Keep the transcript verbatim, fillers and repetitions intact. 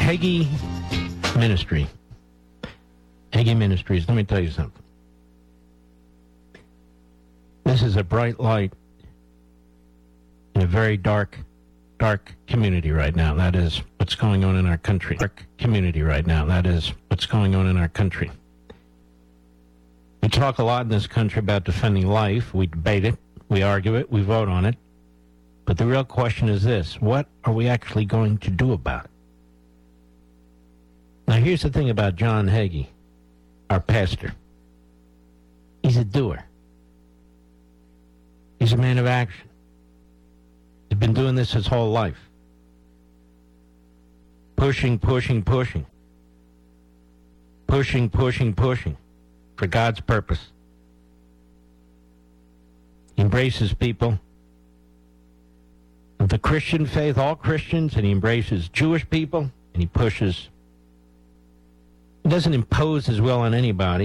Hagee Ministry. Hagee Ministries, let me tell you something. This is a bright light in a very dark, dark community right now. That is what's going on in our country. Dark community right now. That is what's going on in our country. We talk a lot in this country about defending life. We debate it. We argue it. We vote on it. But the real question is this: what are we actually going to do about it? Now, here's the thing about John Hagee, our pastor. He's a doer. He's a man of action. He's been doing this his whole life. Pushing, pushing, pushing. Pushing, pushing, pushing. For God's purpose. He embraces people of the Christian faith, all Christians, and he embraces Jewish people, and he pushes. He doesn't impose his will on anybody.